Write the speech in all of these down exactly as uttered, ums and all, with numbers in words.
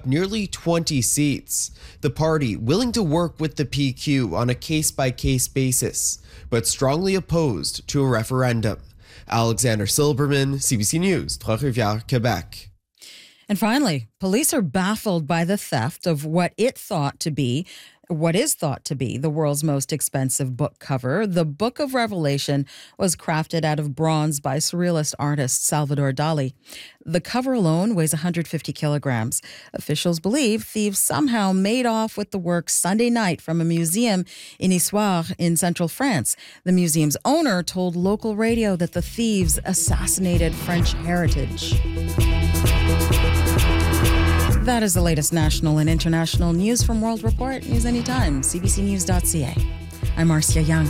up nearly twenty seats. The party willing to work with the P Q on a case-by-case basis, but strongly opposed to a referendum. Alexander Silberman, C B C News, Trois-Rivières, Quebec. And finally, police are baffled by the theft of what it thought to be what is thought to be the world's most expensive book cover. The Book of Revelation was crafted out of bronze by surrealist artist Salvador Dali. The cover alone weighs one hundred fifty kilograms. Officials believe thieves somehow made off with the work Sunday night from a museum in Issoire in central France. The museum's owner told local radio that the thieves assassinated French heritage. That is the latest national and international news from World Report. News anytime, c b c news dot c a. I'm Marcia Young.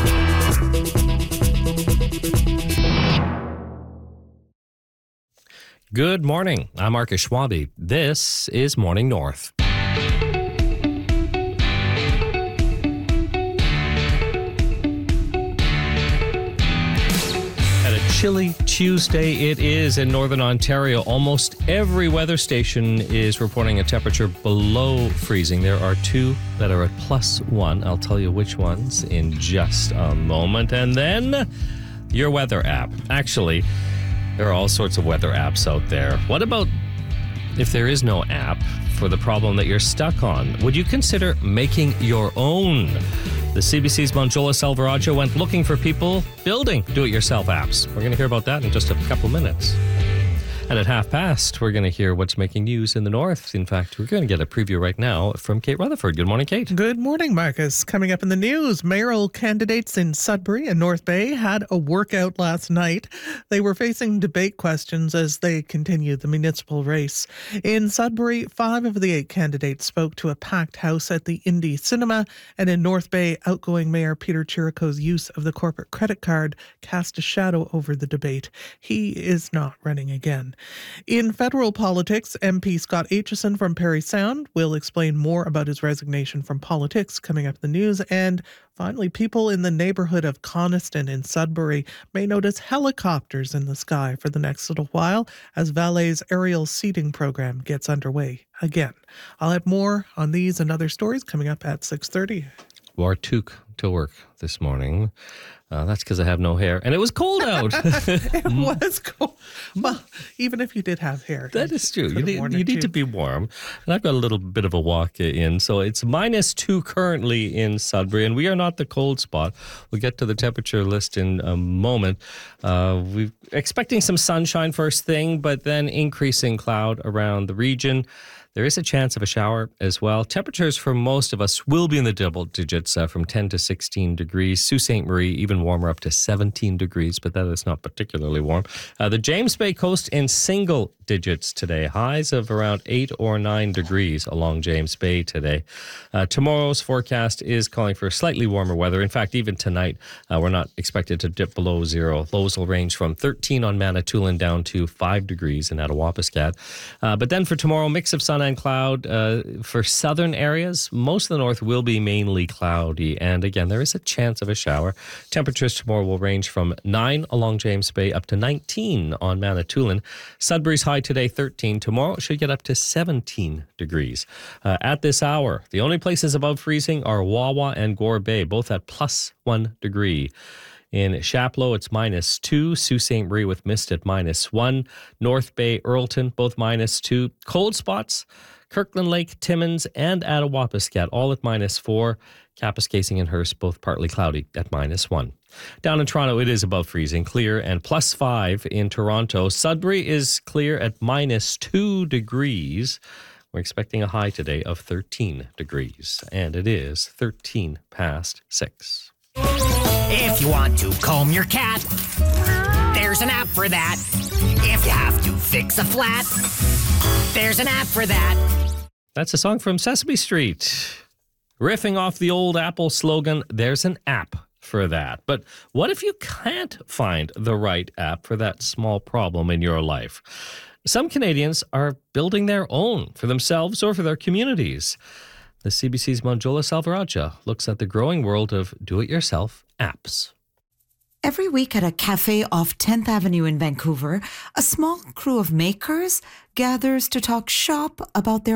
Good morning. I'm Marcus Schwabe. This is Morning North. Chilly Tuesday it is in Northern Ontario. Almost every weather station is reporting a temperature below freezing. There are two that are at plus one. I'll tell you which ones in just a moment. And then your weather app. Actually, there are all sorts of weather apps out there. What about if there is no app for the problem that you're stuck on? Would you consider making your own? The C B C's Monjola Salvaraggio went looking for people building do-it-yourself apps. We're going to hear about that in just a couple minutes. And at half past, we're going to hear what's making news in the north. In fact, we're going to get a preview right now from Kate Rutherford. Good morning, Kate. Good morning, Marcus. Coming up in the news, mayoral candidates in Sudbury and North Bay had a workout last night. They were facing debate questions as they continued the municipal race. In Sudbury, five of the eight candidates spoke to a packed house at the Indy Cinema. And in North Bay, outgoing Mayor Peter Chirico's use of the corporate credit card cast a shadow over the debate. He is not running again. In federal politics, M P Scott Aitchison from Parry Sound will explain more about his resignation from politics coming up in the news. And finally, people in the neighborhood of Coniston in Sudbury may notice helicopters in the sky for the next little while as Valet's aerial seeding program gets underway again. I'll have more on these and other stories coming up at six thirty. Wore toque to work this morning. Uh, that's because I have no hair. And it was cold out. It was cold. Well, even if you did have hair. That is true. You need, you need to be warm. And I've got a little bit of a walk in. So it's minus two currently in Sudbury. And we are not the cold spot. We'll get to the temperature list in a moment. Uh, we're expecting some sunshine first thing, but then increasing cloud around the region. There is a chance of a shower as well. Temperatures for most of us will be in the double digits uh, from ten to sixteen degrees. Sault Ste. Marie even warmer up to seventeen degrees, but that is not particularly warm. Uh, the James Bay coast in single digits today. Highs of around eight or nine degrees along James Bay today. Uh, tomorrow's forecast is calling for slightly warmer weather. In fact, even tonight, uh, we're not expected to dip below zero. Lows will range from thirteen on Manitoulin down to five degrees in Attawapiskat. Uh, but then for tomorrow, mix of sun and cloud. Uh, for southern areas, most of the north will be mainly cloudy. And again, there is a chance of a shower. Temperatures tomorrow will range from nine along James Bay up to nineteen on Manitoulin. Sudbury's high today, thirteen. Tomorrow it should get up to seventeen degrees. Uh, at this hour, the only places above freezing are Wawa and Gore Bay, both at plus one degree. In Chapleau, it's minus two. Sault Ste. Marie with mist at minus one. North Bay, Earlton, both minus two. Cold spots, Kirkland Lake, Timmins, and Attawapiskat, all at minus four. Kapuskasing and Hearst, both partly cloudy at minus one. Down in Toronto, it is above freezing, clear, and plus five in Toronto. Sudbury is clear at minus two degrees. We're expecting a high today of thirteen degrees, and it is thirteen past six. If you want to comb your cat, there's an app for that. If you have to fix a flat, there's an app for that. That's a song from Sesame Street. Riffing off the old Apple slogan, there's an app for that. But what if you can't find the right app for that small problem in your life? Some Canadians are building their own for themselves or for their communities. The C B C's Monjola Salvaraggio looks at the growing world of do-it-yourself apps. Every week at a cafe off tenth Avenue in Vancouver, a small crew of makers gathers to talk shop about their